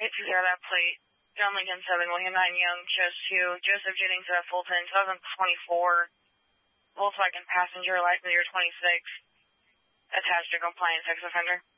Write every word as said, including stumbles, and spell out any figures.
hit to zero that plate. John Lincoln seven, William nine Young, chose to Joseph Jennings at Fulton, twenty twenty-four, Volkswagen passenger, license year twenty-six, attached to compliant sex offender.